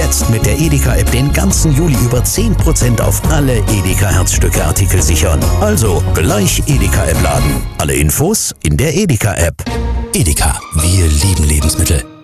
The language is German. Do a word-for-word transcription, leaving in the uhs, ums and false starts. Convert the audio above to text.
jetzt mit der Edeka-App den ganzen Juli über zehn Prozent auf alle Edeka-Herzstücke-Artikel sichern. Also gleich Edeka-App laden. Alle Infos in der Edeka-App. Edeka, wir lieben Lebensmittel.